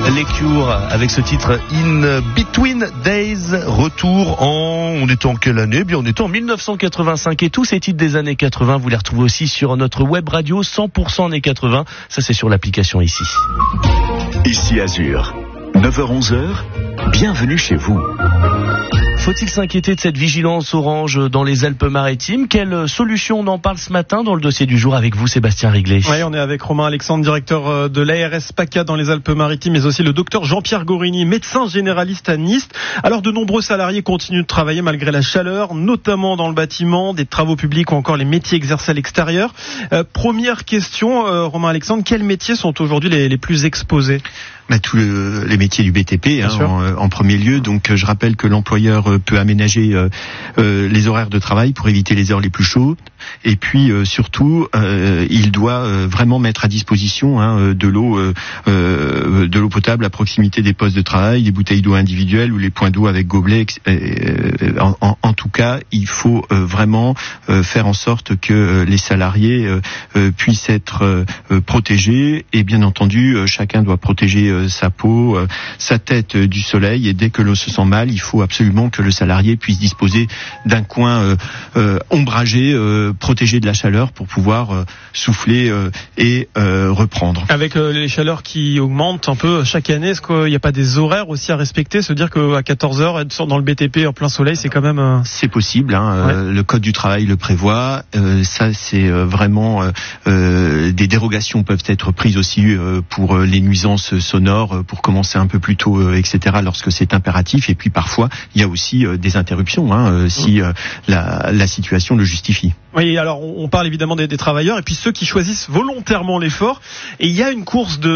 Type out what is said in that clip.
Les Cure avec ce titre In Between Days. Retour on était en quelle année? Bien, on était en 1985 et tous ces titres des années 80, vous les retrouvez aussi sur notre web radio 100% années 80. Ça, c'est sur l'application ici. Ici Azur, 9h-11h, bienvenue chez vous. Faut-il s'inquiéter de cette vigilance orange dans les Alpes-Maritimes? Quelle solution? On en parle ce matin dans le dossier du jour avec vous, Sébastien Riglet. Oui, on est avec Romain Alexandre, directeur de l'ARS PACA dans les Alpes-Maritimes, mais aussi le docteur Jean-Pierre Gorini, médecin généraliste à Nice. Alors, de nombreux salariés continuent de travailler malgré la chaleur, notamment dans le bâtiment, des travaux publics ou encore les métiers exercés à l'extérieur. Première question, Romain Alexandre, quels métiers sont aujourd'hui les plus exposés? Tous les métiers du BTP en premier lieu. Donc je rappelle que l'employeur peut aménager les horaires de travail pour éviter les heures les plus chaudes. Et puis surtout, il doit vraiment mettre à disposition de l'eau potable à proximité des postes de travail, des bouteilles d'eau individuelles ou les points d'eau avec gobelet. En tout cas, il faut vraiment faire en sorte que les salariés puissent être protégés. Et bien entendu, chacun doit protéger sa peau, sa tête du soleil, et dès que l'on se sent mal, il faut absolument que le salarié puisse disposer d'un coin ombragé, protégé de la chaleur pour pouvoir souffler et reprendre. Avec les chaleurs qui augmentent un peu chaque année, est-ce qu'il n'y a pas des horaires aussi à respecter? Se dire qu'à 14h, être dans le BTP en plein soleil, c'est quand même... C'est possible, ouais. Le code du travail le prévoit. Ça, c'est vraiment... des dérogations peuvent être prises aussi pour les nuisances sonores, pour commencer un peu plus tôt, etc., lorsque c'est impératif. Et puis parfois, il y a aussi des interruptions, si la situation le justifie. Oui, alors on parle évidemment des travailleurs et puis ceux qui choisissent volontairement l'effort. Et il y a une course de